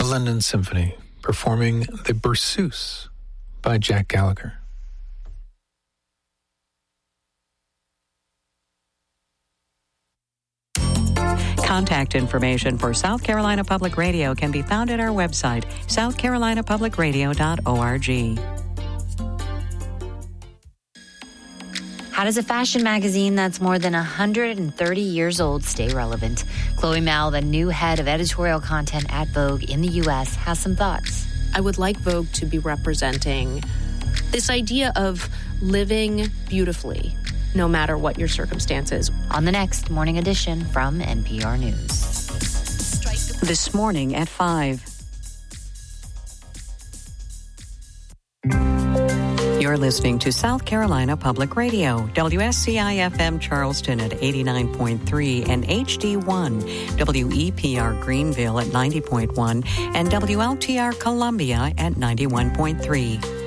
the London Symphony performing the Berceuse by Jack Gallagher. Contact information for South Carolina Public Radio can be found at our website, southcarolinapublicradio.org. How does a fashion magazine that's more than 130 years old stay relevant? Chloe Mao, the new head of editorial content at Vogue in the U.S., has some thoughts. I would like Vogue to be representing this idea of living beautifully, no matter what your circumstances. On the next Morning Edition from NPR News. This morning at 5. You're listening to South Carolina Public Radio, WSCI-FM Charleston at 89.3 and HD1, WEPR Greenville at 90.1 and WLTR Columbia at 91.3.